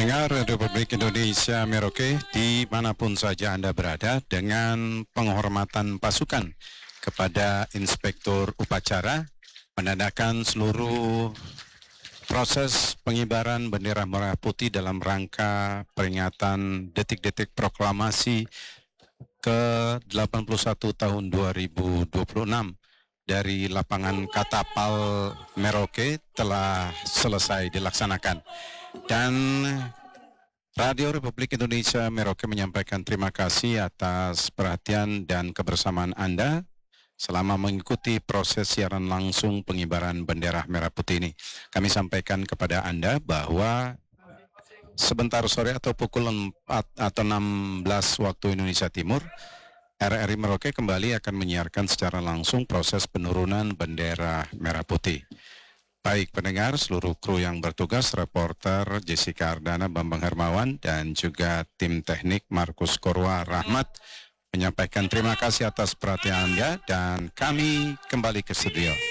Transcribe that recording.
Pendengar Republik Indonesia Merauke dimanapun saja Anda berada, dengan penghormatan pasukan kepada Inspektur Upacara menandakan seluruh proses pengibaran bendera merah putih dalam rangka peringatan detik-detik proklamasi ke-81 tahun 2026 dari lapangan Katapal Merauke telah selesai dilaksanakan. Dan Radio Republik Indonesia Merauke menyampaikan terima kasih atas perhatian dan kebersamaan Anda selama mengikuti proses siaran langsung pengibaran bendera merah putih ini. Kami sampaikan kepada Anda bahwa sebentar sore atau pukul 4 atau 16 waktu Indonesia Timur, RRI Merauke kembali akan menyiarkan secara langsung proses penurunan bendera merah putih. Baik pendengar, seluruh kru yang bertugas, reporter Jessica Ardana, Bambang Hermawan, dan juga tim teknik Markus Korwa Rahmat menyampaikan terima kasih atas perhatian Anda, dan kami kembali ke studio.